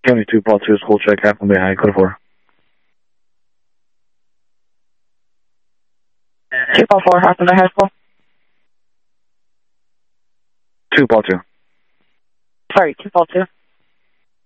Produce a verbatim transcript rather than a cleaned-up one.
seventy-two, Paul two, school check, half Bay High, code four. two Paul four, half Bay High School. two, Paul two. Sorry, two Paul two.